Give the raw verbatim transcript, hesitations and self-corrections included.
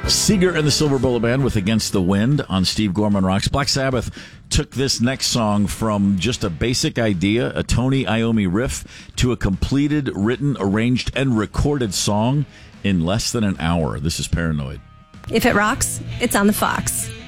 Seeger and the Silver Bullet Band with Against the Wind on Steve Gorman Rocks. Black Sabbath took this next song from just a basic idea, a Tony Iommi riff, to a completed, written, arranged, and recorded song in less than an hour. This is Paranoid. If it rocks, it's on the Fox.